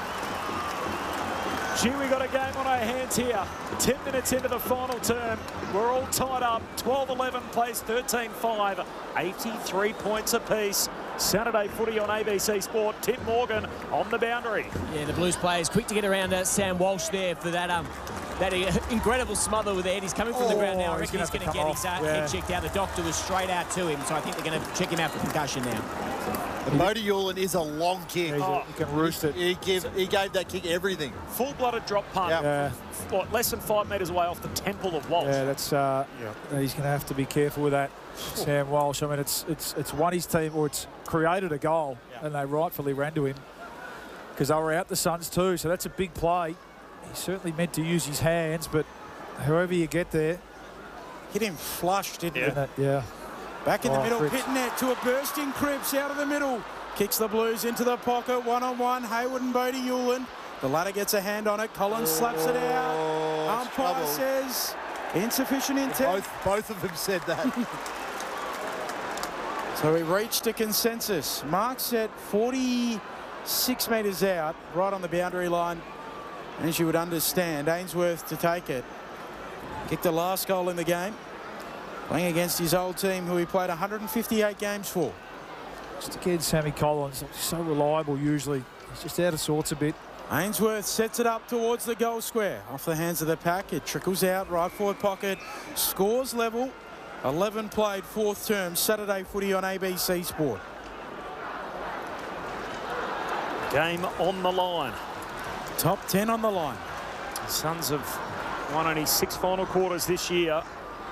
Gee, we got a game on our hands here. 10 minutes into the final term. We're all tied up. 12-11 plays 13-5. 83 points apiece. Saturday footy on ABC Sport. Tim Morgan on the boundary. Yeah, the Blues players quick to get around Sam Walsh there for that incredible smother with the head. He's coming from the ground now. I reckon he's going to get his head checked out. The doctor was straight out to him, so I think they're going to check him out for concussion now. Bodie Yulin is a long kick. He can roost it. He gave that kick everything. Full-blooded drop punt. Less than 5 metres away off the temple of Walsh. Yeah, that's he's going to have to be careful with that. Sam Walsh. I mean, it's won his team, or it's created a goal, and they rightfully ran to him because they were out the Suns too. So that's a big play. He's certainly meant to use his hands, but however you get there, hit him flush, didn't it? Yeah. Back in the middle, Pittonet to a bursting Cripps out of the middle. Kicks the Blues into the pocket, one-on-one. Hayward and Bodie Hewland. The latter gets a hand on it. Collins slaps it out. Umpire says insufficient intent. Both of them said that. So we reached a consensus. Marks at 46 metres out, right on the boundary line. As you would understand, Ainsworth to take it. Kicked the last goal in the game. Playing against his old team, who he played 158 games for. Just again, Sammy Collins, so reliable usually. He's just out of sorts a bit. Ainsworth sets it up towards the goal square. Off the hands of the pack, it trickles out, right forward pocket. Scores level. 11 played, fourth term, Saturday footy on ABC Sport. Game on the line. Top 10 on the line. The Suns have won only 6 final quarters this year.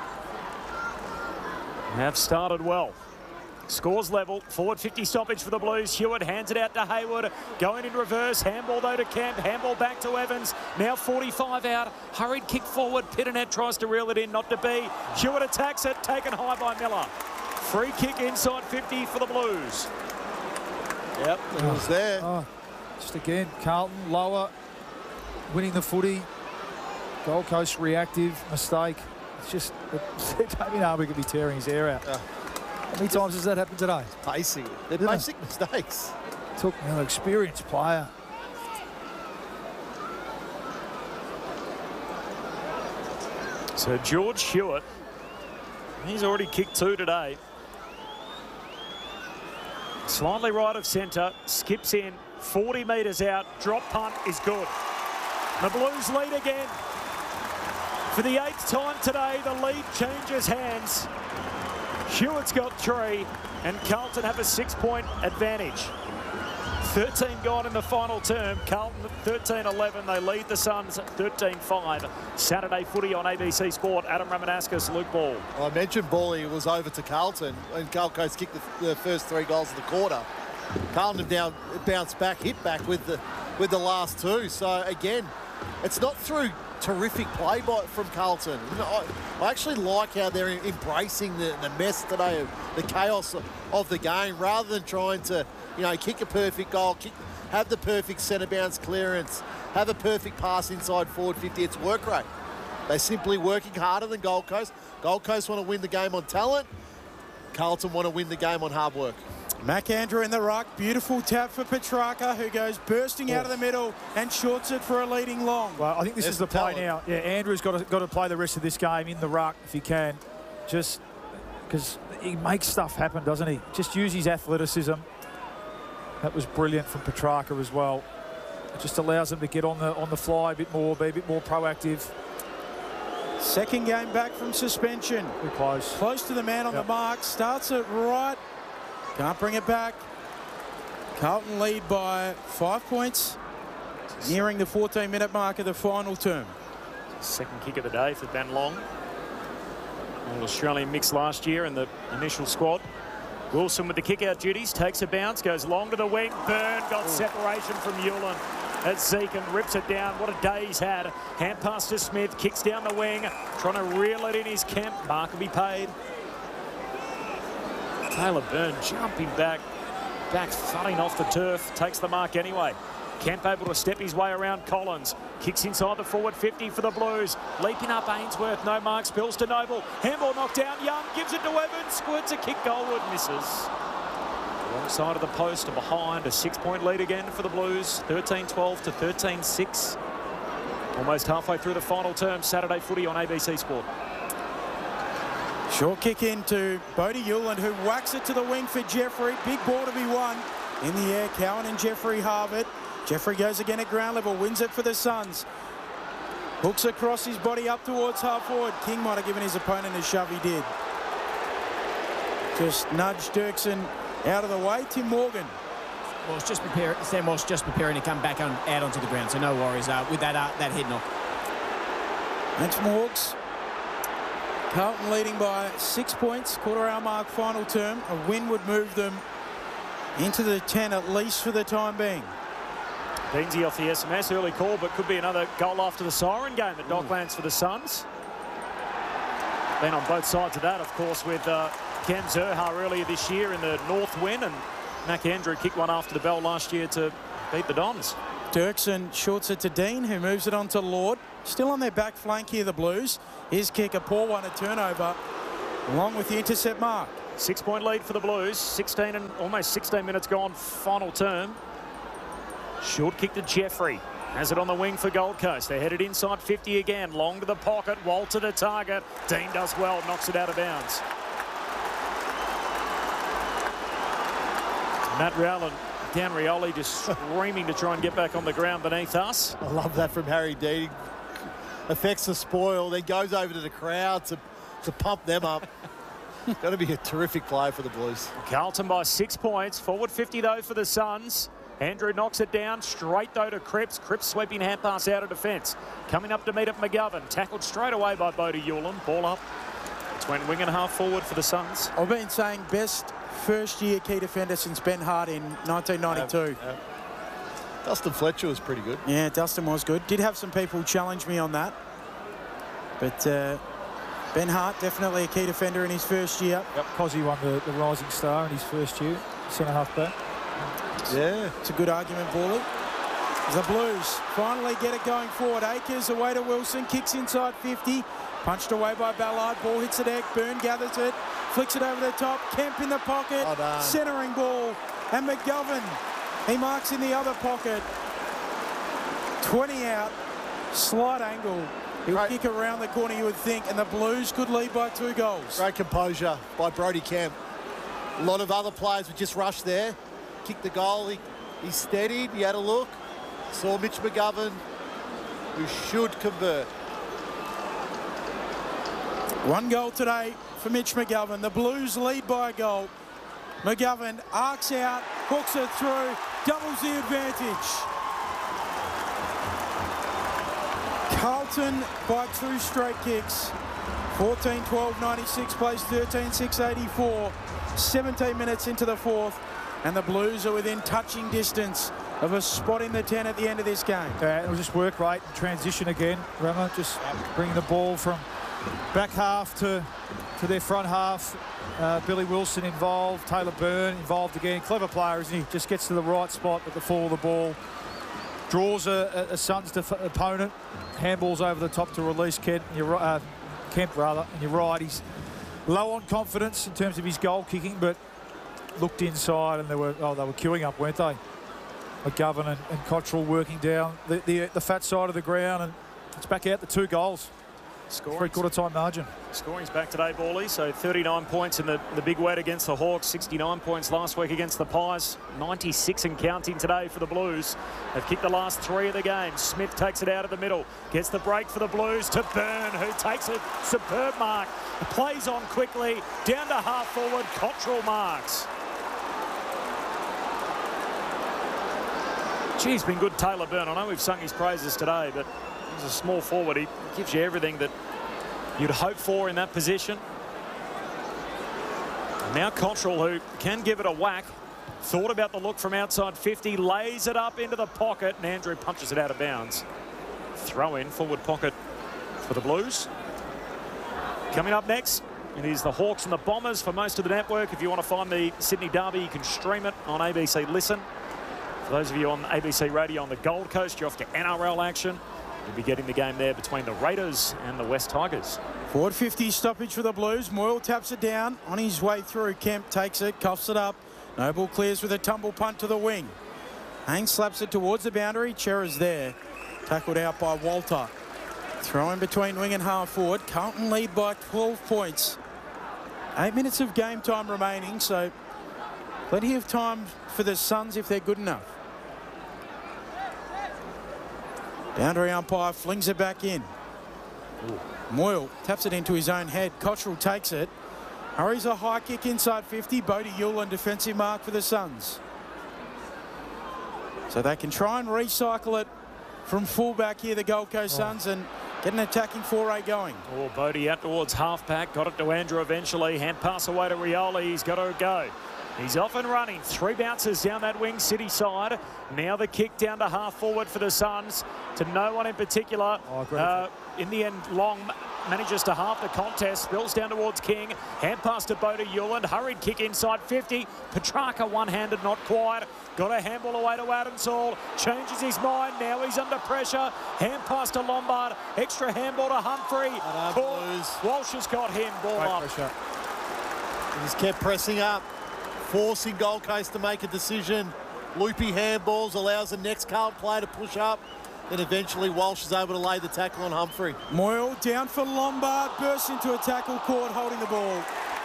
Have started well. Scores level. Forward 50 stoppage for the Blues. Hewitt hands it out to Hayward. Going in reverse. Handball though to Kemp. Handball back to Evans. Now 45 out. Hurried kick forward. Pittonet tries to reel it in. Not to be. Hewitt attacks it. Taken high by Miller. Free kick inside 50 for the Blues. Yep, it was there. Just again, Carlton lower. Winning the footy. Gold Coast reactive. Mistake. It's just, Damien Arbour could be tearing his hair out. How many times has that happened today? Basic. They're basic mistakes. Took an experienced player. So George Hewitt, he's already kicked 2 today. Slightly right of centre, skips in, 40 metres out, drop punt is good. The Blues lead again. For the 8th time today, the lead changes hands. Hewitt's got 3 and Carlton have a 6-point advantage. 13 gone in the final term. Carlton 13-11. They lead the Suns 13-5. Saturday footy on ABC Sport. Adam Ramanaskas, Luke Ball. Well, I mentioned Bally was over to Carlton and Gold Coast kicked the first 3 goals of the quarter. Carlton have now bounced back, hit back with the last 2. So again, it's not through terrific play from Carlton. I actually like how they're embracing the mess today, the chaos of the game, rather than trying to, kick a perfect goal, have the perfect centre bounce clearance, have a perfect pass inside forward 50. It's work rate. They're simply working harder than Gold Coast. Gold Coast want to win the game on talent. Carlton want to win the game on hard work. McAndrew in the ruck. Beautiful tap for Petrarca, who goes bursting out of the middle and shorts it for a leading long. Well, I think this is the play now. Yeah, Andrew's got to play the rest of this game in the ruck if he can. Just because he makes stuff happen, doesn't he? Just use his athleticism. That was brilliant from Petrarca as well. It just allows him to get on the fly a bit more, be a bit more proactive. Second game back from suspension. We're close. Close to the man on the mark. Starts it right. Can't bring it back. Carlton lead by 5 points. Nearing the 14-minute mark of the final term. Second kick of the day for Ben Long. All Australian mix last year in the initial squad. Wilson with the kick-out duties. Takes a bounce. Goes long to the wing. Byrne got separation from Hewland. That's Zeke and rips it down. What a day he's had. Hand pass to Smith. Kicks down the wing. Trying to reel it in his Kemp. Mark will be paid. Taylor Byrne jumping back thudding off the turf, takes the mark anyway. Kemp able to step his way around Collins. Kicks inside the forward 50 for the Blues. Leaping up Ainsworth, no mark, spills to Noble. Handball knocked down, Young gives it to Evans, squirts a kick goalward, misses. Wrong side of the post, behind, a 6-point lead again for the Blues. 13-12 to 13-6. Almost halfway through the final term, Saturday footy on ABC Sport. Short kick into Bodie Hewland, who whacks it to the wing for Jeffrey. Big ball to be won. In the air, Cowan and Jeffrey halve it. Jeffrey goes again at ground level, wins it for the Suns. Hooks across his body up towards half forward. King might have given his opponent a shove, he did. Just nudged Dirksen out of the way. Tim Morgan. Well, it's just Sam Walsh just preparing to come back out onto the ground, so no worries with that head knock. Thanks, Morgs. Carlton leading by 6 points, quarter-hour mark, final term. A win would move them into the 10 at least for the time being. Beansy off the SMS, early call, but could be another goal after the siren game at Docklands for the Suns. Been on both sides of that, of course, with Cam Zurhaar earlier this year in the North win, and Mac Andrew kicked one after the bell last year to beat the Dons. Dirksen shorts it to Dean, who moves it on to Lord. Still on their back flank here, the Blues. His kick, a poor one, a turnover, along with the intercept mark. 6-point lead for the Blues. 16 and almost 16 minutes gone, final term. Short kick to Jeffrey. Has it on the wing for Gold Coast. They're headed inside 50 again. Long to the pocket. Walter to target. Dean does well. Knocks it out of bounds. Matt Rowland, Dan Rioli just screaming to try and get back on the ground beneath us. I love that from Harry Dean. Affects the spoil, then goes over to the crowd to pump them up. Going to be a terrific play for the Blues. Carlton by 6 points. Forward 50 though for the Suns. Andrew knocks it down. Straight though to Cripps. Cripps sweeping hand pass out of defence. Coming up to meet up McGovern. Tackled straight away by Bodie Hewland. Ball up between wing and half forward for the Suns. I've been saying best first-year key defender since Ben Hart in 1992. Dustin Fletcher was pretty good. Yeah, Dustin was good. Did have some people challenge me on that. But Ben Hart, definitely a key defender in his first year. Yep, Cozzy won the Rising Star in his first year, centre-half back. Yeah. It's a good argument, Bawley. The Blues finally get it going forward. Akers away to Wilson, kicks inside 50. Punched away by Ballard. Ball hits the deck. Byrne gathers it. Flicks it over the top. Kemp in the pocket. Centering ball. And McGovern, he marks in the other pocket. 20 out. Slight angle. He'll kick around the corner, you would think, and the Blues could lead by 2 goals. Great composure by Brodie Kemp. A lot of other players would just rush there. Kicked the goal. He steadied. He had a look. Saw Mitch McGovern, who should convert. 1 goal today for Mitch McGovern. The Blues lead by a goal. McGovern arcs out, hooks it through, doubles the advantage. Carlton by 2 straight kicks. 14-12-96 plays 13-6-84. 17 minutes into the 4th, and the Blues are within touching distance of a spot in the 10 at the end of this game. It'll just work rate and transition again. Remember, just bringing the ball from back half to their front half. Billy Wilson involved, Taylor Byrne involved again. Clever player, isn't he? Just gets to the right spot at the fall of the ball. Draws a Suns opponent. Handballs over the top to release Kemp, and you're right. He's low on confidence in terms of his goal kicking, but looked inside and they were queuing up, weren't they? McGovern and Cottrell working down the fat side of the ground, and it's back out the 2 goals. Scoring. 3/4 time margin. Scoring's back today, Bawley. So 39 points in the big wet against the Hawks, 69 points last week against the Pies, 96 and counting today for the Blues. They've kicked the last 3 of the game. Smith takes it out of the middle, gets the break for the Blues to Byrne, who takes a superb mark. Plays on quickly, down to half forward, Cottrell marks. Geez, been good, Taylor Byrne. I know we've sung his praises today, but he's a small forward. He gives you everything that you'd hope for in that position. And now Cottrell, who can give it a whack, thought about the look from outside 50, lays it up into the pocket, and Andrew punches it out of bounds. Throw in, forward pocket for the Blues. Coming up next, it is the Hawks and the Bombers for most of the network. If you want to find the Sydney Derby, you can stream it on ABC Listen. For those of you on ABC Radio on the Gold Coast, you're off to NRL action. You'll be getting the game there between the Raiders and the West Tigers. Forward 50 stoppage for the Blues. Moyle taps it down. On his way through, Kemp takes it, cuffs it up. Noble clears with a tumble punt to the wing. Haynes slaps it towards the boundary. Chera's there. Tackled out by Walter. Throw in between wing and half forward. Carlton lead by 12 points. 8 minutes of game time remaining, so plenty of time for the Suns if they're good enough. Boundary umpire flings it back in. Moyle taps it into his own head. Cottrell takes it. Hurries a high kick inside 50. Bodie Hewland defensive mark for the Suns. So they can try and recycle it from fullback here, the Gold Coast Suns, and get an attacking foray going. Oh, Bodie out towards half-back. Got it to Andrew eventually. Hand pass away to Rioli. He's got to go. He's off and running. 3 bounces down that wing City side. Now the kick down to half forward for the Suns. To no one in particular. In the end, Long manages to halve the contest, spills down towards King. Hand pass to Bodie Yuland. Hurried kick inside 50. Petrarca one-handed, not quite. Got a handball away to Adamsall. Changes his mind. Now he's under pressure. Hand pass to Lombard. Extra handball to Humphrey. Walsh has got him. Ball up. Pressure. He's kept pressing up, forcing Gold Coast to make a decision. Loopy handballs allows the next Carlton player to push up. Then eventually Walsh is able to lay the tackle on Humphrey. Moyle down for Lombard. Bursts into a tackle court, holding the ball.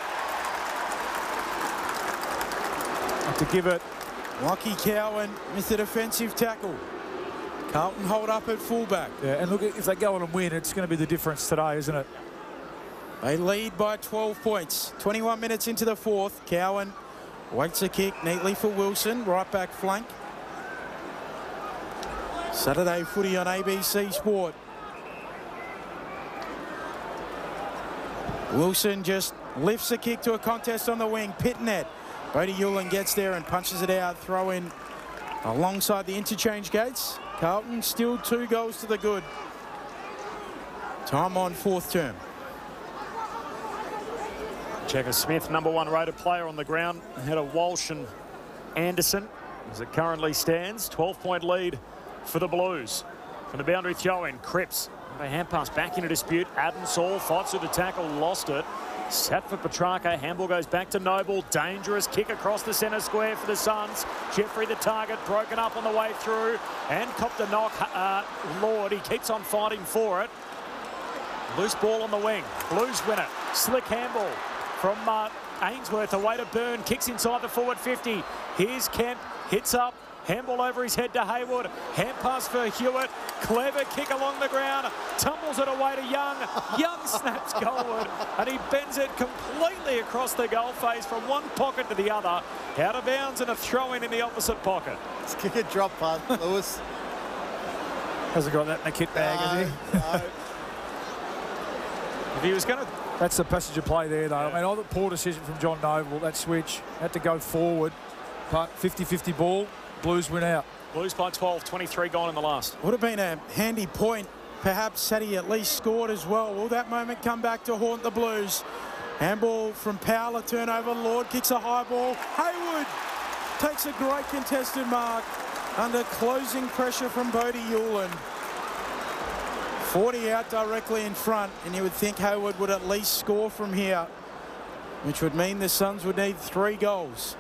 Have to give it. Lockie Cowan with the defensive tackle. Carlton hold up at fullback. Yeah, and look, if they go on and win, it's going to be the difference today, isn't it? They lead by 12 points. 21 minutes into the fourth. Cowan waits a kick neatly for Wilson. Right back flank. Saturday footy on ABC Sport. Wilson just lifts a kick to a contest on the wing. Pitnet. Bodie Yuland gets there and punches it out. Throw in alongside the interchange gates. Carlton still 2 goals to the good. Time on fourth term. Checker Smith, number 1 rated player on the ground, ahead of Walsh and Anderson as it currently stands. 12-point lead for the Blues. From the boundary throw in, Cripps. A hand pass back into dispute. Adamsall fights through the tackle, lost it. Sat for Petrarca. Handball goes back to Noble. Dangerous kick across the centre square for the Suns. Jeffrey the target, broken up on the way through and copped a knock. Lord, he keeps on fighting for it. Loose ball on the wing. Blues win it. Slick handball from Ainsworth away to Byrne. Kicks inside the forward 50. Here's Kemp. Hits up. Handball over his head to Hayward. Hand pass for Hewitt. Clever kick along the ground. Tumbles it away to Young. Young snaps goalward and he bends it completely across the goal face from one pocket to the other. Out of bounds and a throw in the opposite pocket. Let's kick a drop punt, Lewis. Hasn't got that in the kit bag, has he? No. If he was going to... That's the passenger play there, though. Yeah. I mean, poor decision from John Noble. That switch had to go forward. But 50-50 ball. Blues win out. Blues by 12, 23 gone in the last. Would have been a handy point. Perhaps had he at least scored as well. Will that moment come back to haunt the Blues? Handball from Powell, a turnover. Lord kicks a high ball. Hayward takes a great contested mark under closing pressure from Bodie Yuland. 40 out directly in front, and you would think Hayward would at least score from here, which would mean the Suns would need 3 goals.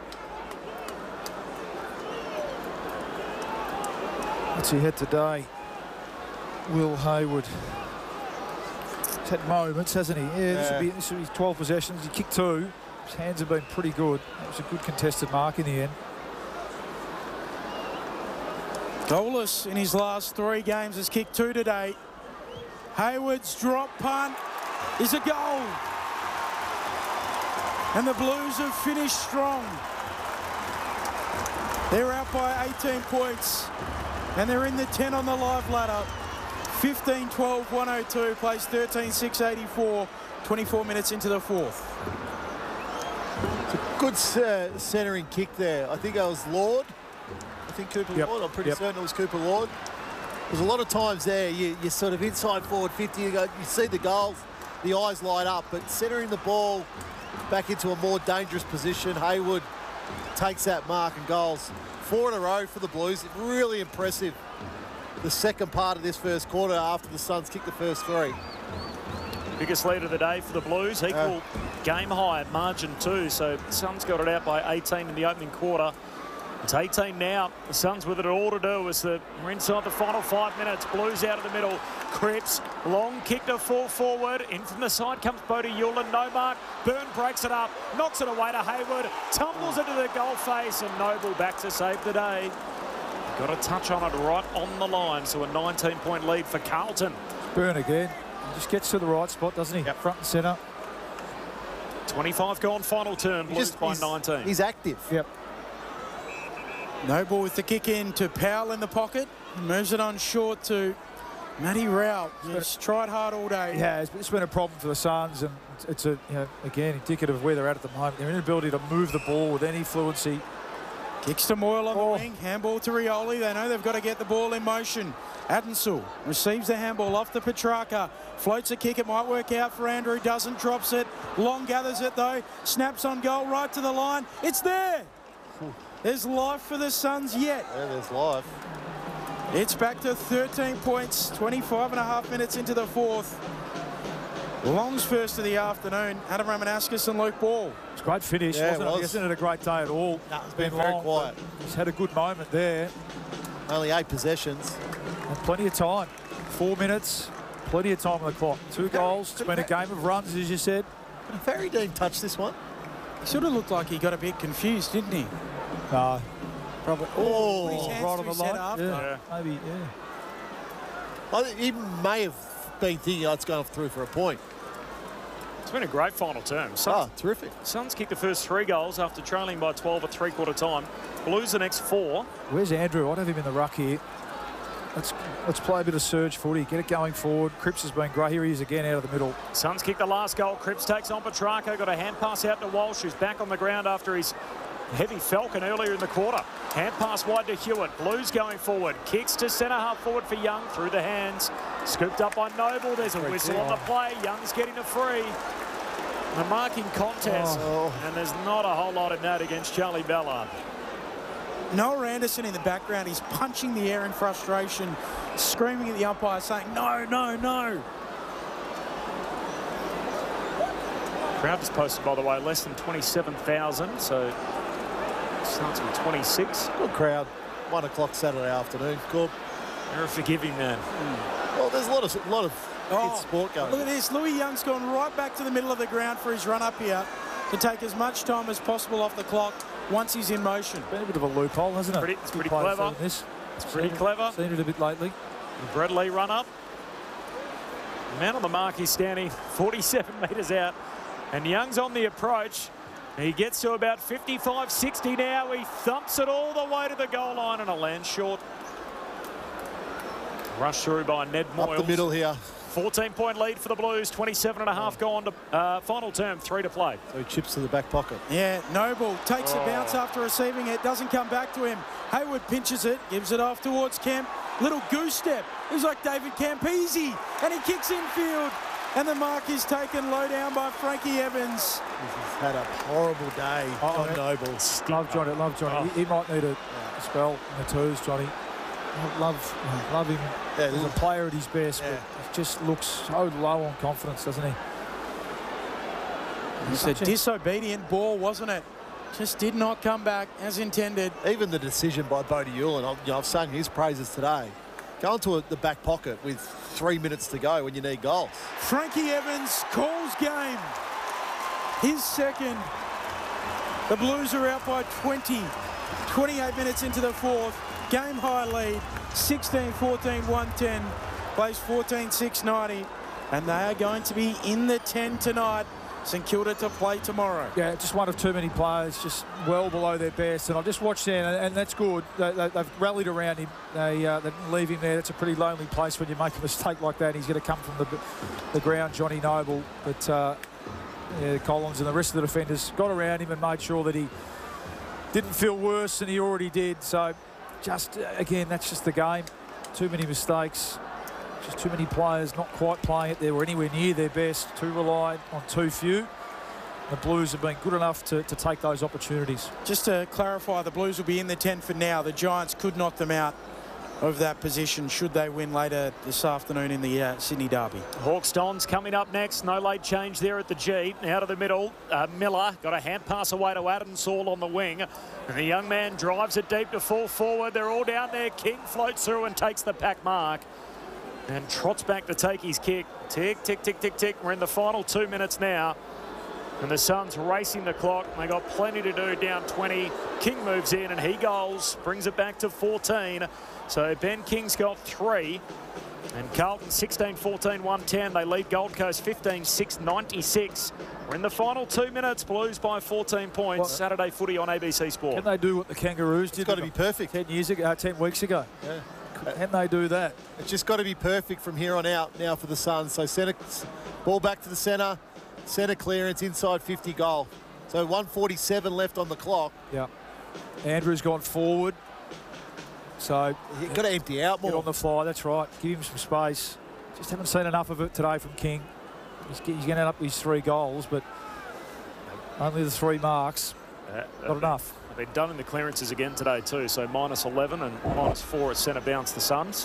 What's he had today? Will Hayward. He's had moments, hasn't he? Yeah, this will be 12 possessions. He kicked 2. His hands have been pretty good. It was a good contested mark in the end. Goalless in his last 3 games, has kicked 2 today. Hayward's drop punt is a goal. And the Blues have finished strong. They're out by 18 points. And they're in the 10 on the live ladder. 15-12-102, plays 13-6-84, 24 minutes into the fourth. It's a good centering kick there. I think that was Lord. I think Cooper Lord. I'm pretty certain it was Cooper Lord. There's a lot of times there, you're sort of inside forward 50, you see the goals, the eyes light up, but centering the ball back into a more dangerous position, Hayward takes that mark and goals. 4 in a row for the Blues. Really impressive. The second part of this first quarter after the Suns kicked the first 3. Biggest lead of the day for the Blues. Equal game high margin too. So the Suns got it out by 18 in the opening quarter. It's 18 now. The Suns with it all to do as we're inside the final 5 minutes. Blues out of the middle. Cripps, long kick to full forward. In from the side comes Bodie Yuland. No mark. Byrne breaks it up. Knocks it away to Hayward. Tumbles into the goal face and Noble back to save the day. Got a touch on it right on the line. So a 19-point lead for Carlton. Byrne again. He just gets to the right spot, doesn't he? Front and centre. 25 gone final term. Blues by 19. He's active. Yep. Noble with the kick in to Powell in the pocket. Moves it on short to Matty Rowell. He's tried hard all day. Yeah, it's been a problem for the Suns, and it's again indicative of where they're at the moment. Their inability to move the ball with any fluency. Kicks to Moyle on the wing. Handball to Rioli. They know they've got to get the ball in motion. Adinsul receives the handball off to Petrarca. Floats a kick. It might work out for Andrew. Doesn't. Drops it. Long gathers it though. Snaps on goal right to the line. It's there. There's life for the Suns yet. Yeah, there's life. It's back to 13 points. 25 and a half minutes into the fourth. Long's first of the afternoon. Adam Romanascus and Luke Ball. It's a great finish, wasn't it? Isn't it a great day at all? No, it's been very quiet. He's had a good moment there. Only 8 possessions. And plenty of time. 4 minutes. Plenty of time on the clock. 2 goals. It's been a game of runs, as you said. Ferry didn't touch this one. He sort of looked like he got a bit confused, didn't he? No. Probably. Oh, put his hands right to on his the head line. after. Yeah. Maybe, yeah. I think he may have been thinking, it's going through for a point. It's been a great final term. Terrific. Suns kicked the first 3 goals after trailing by 12 at three-quarter time. Blues the next 4. Where's Andrew? I'd have him in the ruck here. Let's play a bit of surge footy. Get it going forward. Cripps has been great. Here he is again out of the middle. Suns kick the last goal. Cripps takes on Petrarca. Got a hand pass out to Walsh, who's back on the ground after his heavy falcon earlier in the quarter. Hand pass wide to Hewitt. Blues going forward. Kicks to centre half forward for Young through the hands. Scooped up by Noble. There's a whistle on the play. Young's getting a free. A marking contest. And there's not a whole lot in that against Charlie Ballard. Noah Anderson in the background. He's punching the air in frustration, screaming at the umpire, saying, no, no, no. Crowd is posted, by the way, less than 27,000, so it starts with 26. Good crowd. 1 o'clock Saturday afternoon. Good. You're a forgiving man. Well, there's a lot of good sport going on. Look at this. Louis Young's gone right back to the middle of the ground for his run up here to take as much time as possible off the clock once he's in motion. Been a bit of a loophole, hasn't it? It's pretty clever. It's pretty clever. Seen it a bit lately. Bradley run up. The man on the mark is standing 47 metres out. And Young's on the approach. He gets to about 55, 60 now. He thumps it all the way to the goal line and it lands short. Rushed through by Ned Moyles. Up the middle here. 14-point lead for the Blues. 27 and a half gone to final term. 3 to play. So he chips to the back pocket. Yeah, Noble takes the bounce after receiving it. Doesn't come back to him. Hayward pinches it. Gives it off towards Kemp. Little goose step. He's like David Campese. And he kicks infield. And the mark is taken low down by Frankie Evans. He's had a horrible day, John Noble. Love Johnny. He might need a spell in the twos, Johnny. Love him as a player at his best, but he just looks so low on confidence, doesn't he? It's a disobedient ball, wasn't it? Just did not come back as intended. Even the decision by Bodie Hewlin, I've sung his praises today. Go into the back pocket with 3 minutes to go when you need goals. Frankie Evans calls game. His second. The Blues are out by 20. 28 minutes into the fourth. Game high lead. 16-14, 110. Plays 14-6-90. And they are going to be in the 10 tonight. St Kilda to play tomorrow. Yeah, just one of too many players, just well below their best. And I've just watched him, and that's good. They've rallied around him. They didn't leave him there. That's a pretty lonely place when you make a mistake like that. He's going to come from the ground, Johnny Noble. But Collins and the rest of the defenders got around him and made sure that he didn't feel worse than he already did. So just, again, that's just the game. Too many mistakes. Just too many players not quite playing it. They were anywhere near their best. Too relied on too few. The Blues have been good enough to take those opportunities. Just to clarify, the Blues will be in the 10 for now. The Giants could knock them out of that position should they win later this afternoon in the Sydney Derby. Hawks Dons coming up next. No late change there at the G. Out of the middle, Miller got a hand pass away to Adamsall on the wing. And the young man drives it deep to full forward. They're all down there. King floats through and takes the pack mark. And trots back to take his kick. Tick, tick, tick, tick, tick. We're in the final 2 minutes now. And the Suns racing the clock. They got plenty to do, down 20. King moves in and he goals. Brings it back to 14. So Ben King's got 3. And Carlton 16-14, 110. They lead Gold Coast 15-6, 96. We're in the final 2 minutes. Blues by 14 points. Well, Saturday footy on ABC Sport. Can they do what the Kangaroos did? It's got to be perfect. 10 weeks ago. Yeah. Can they do that? It's just got to be perfect from here on out now for the Suns. So centre, ball back to the centre clearance inside 50 goal. So 1:47 left on the clock. Yeah. Andrew's gone forward. So you've got to empty out more. Get on the fly, that's right. Give him some space. Just haven't seen enough of it today from King. He's going to end up with his 3 goals, but only the 3 marks. Not enough. They've been done in the clearances again today too, so -11 and -4 at centre bounce, the Suns.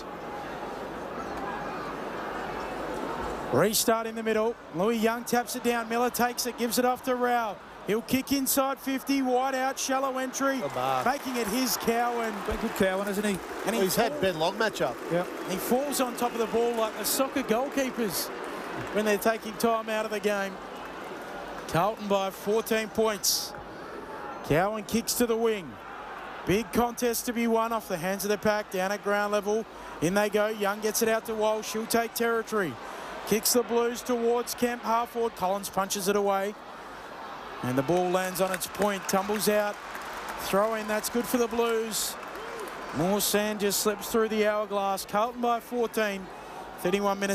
Restart in the middle. Louis Young taps it down. Miller takes it, gives it off to Rao. He'll kick inside 50, wide out, shallow entry, making it his Cowan. Been good Cowan, hasn't he? And he's had Ben Long matchup. Yeah. He falls on top of the ball like the soccer goalkeepers when they're taking time out of the game. Carlton by 14 points. Cowan kicks to the wing. Big contest to be won off the hands of the pack, down at ground level. In they go. Young gets it out to Walsh. She'll take territory. Kicks the Blues towards Kemp, half forward. Collins punches it away. And the ball lands on its point, tumbles out. Throw in, that's good for the Blues. More sand just slips through the hourglass. Carlton by 14. 31 minutes.